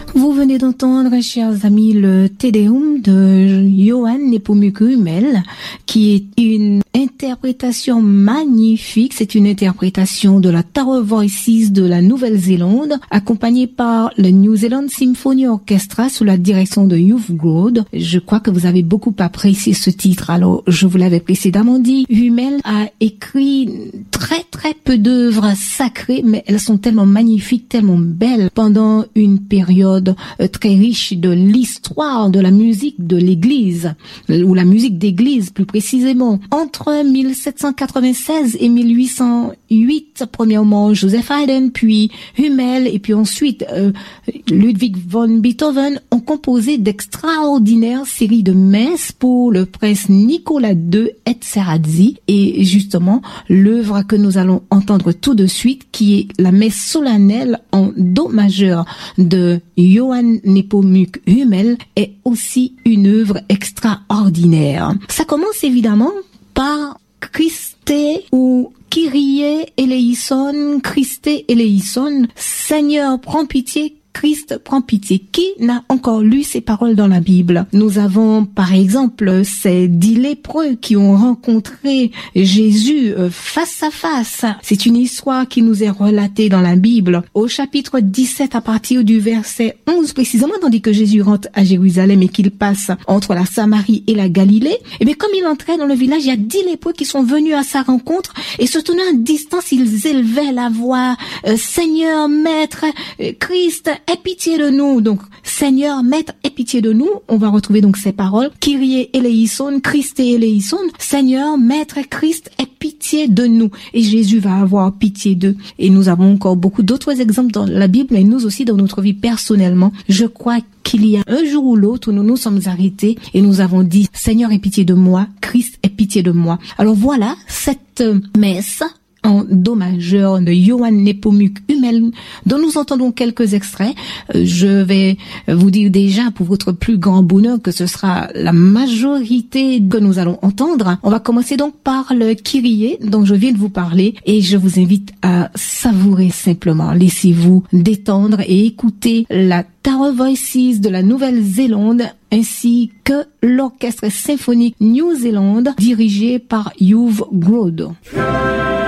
Vous venez d'entendre, chers amis, le Te Deum de Johann Nepomuk Hummel, qui est une interprétation magnifique. C'est une interprétation de la Tower Voices de la Nouvelle-Zélande, accompagnée par le New Zealand Symphony Orchestra sous la direction de Hugh Grode. Je crois que vous avez beaucoup apprécié ce titre. Alors, je vous l'avais précédemment dit, Hummel a écrit très peu d'œuvres sacrées, mais elles sont tellement magnifiques, tellement belles pendant une période très riche de l'histoire de la musique de l'Église, ou la musique d'Église plus précisément. Entre 1796 et 1808, premièrement Joseph Haydn, puis Hummel, et puis ensuite Ludwig von Beethoven ont composé d'extraordinaires séries de messes pour le prince Nicolas II Esterházy, et justement l'œuvre que nous allons entendre tout de suite, qui est la messe solennelle en do majeur de Johann Nepomuk Hummel, est aussi une œuvre extraordinaire. Ça commence évidemment par Christe ou Kyrie eleison, Christe eleison, Seigneur prends pitié, Christ prend pitié. Qui n'a encore lu ces paroles dans la Bible? Nous avons par exemple ces 10 lépreux qui ont rencontré Jésus face à face. C'est une histoire qui nous est relatée dans la Bible au chapitre 17 à partir du verset 11 précisément, tandis que Jésus rentre à Jérusalem et qu'il passe entre la Samarie et la Galilée. Et bien comme il entrait dans le village, il y a 10 lépreux qui sont venus à sa rencontre et se tenant à distance, ils élevaient la voix, Seigneur, Maître, Christ, aie pitié de nous. Donc, Seigneur, Maître, aie pitié de nous. On va retrouver donc ces paroles. Kyrie eleison, Christe eleison. Seigneur, Maître, Christ, aie pitié de nous. Et Jésus va avoir pitié d'eux. Et nous avons encore beaucoup d'autres exemples dans la Bible et nous aussi dans notre vie personnellement. Je crois qu'il y a un jour ou l'autre où nous nous sommes arrêtés et nous avons dit, Seigneur, aie pitié de moi. Christ, aie pitié de moi. Alors voilà, cette messe en do majeur de Johann Nepomuk Hummel, dont nous entendons quelques extraits. Je vais vous dire déjà, pour votre plus grand bonheur, que ce sera la majorité que nous allons entendre. On va commencer donc par le Kyrie dont je viens de vous parler et je vous invite à savourer simplement. Laissez-vous détendre et écouter la Tower Voices de la Nouvelle-Zélande ainsi que l'orchestre symphonique New Zealand dirigé par Hugh Grode.